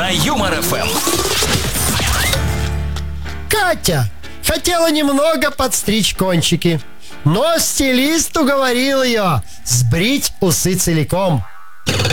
на Юмор ФМ. Катя хотела немного подстричь кончики, но стилист уговорил ее сбрить усы целиком.